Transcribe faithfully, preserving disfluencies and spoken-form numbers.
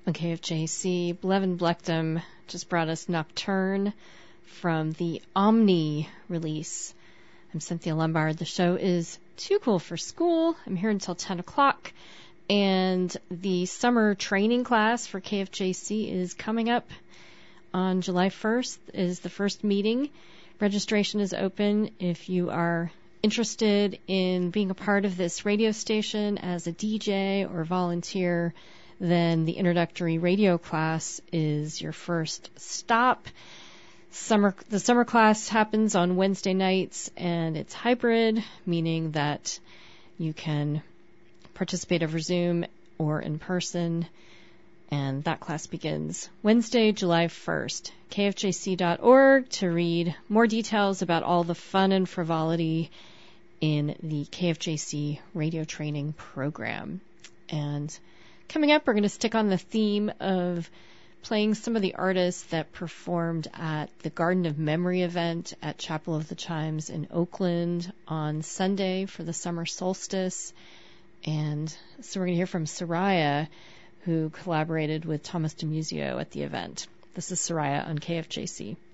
on K F J C. Blevin Blectum just brought us Nocturne from the Omni release. I'm Cynthia Lombard. The show is Too Cool for School. I'm here until ten o'clock. And the summer training class for K F J C is coming up on July first, is the first meeting. Registration is open if you are interested in being a part of this radio station as a D J or volunteer. Then the introductory radio class is your first stop. Summer, the summer class happens on Wednesday nights, and it's hybrid, meaning that you can participate over Zoom or in person, and that class begins Wednesday, July first. K F J C dot org to read more details about all the fun and frivolity in the K F J C radio training program. And coming up, we're going to stick on the theme of playing some of the artists that performed at the Garden of Memory event at Chapel of the Chimes in Oakland on Sunday for the summer solstice. And so we're going to hear from Soraya, who collaborated with Thomas DiMuzio at the event. This is Soraya on K F J C.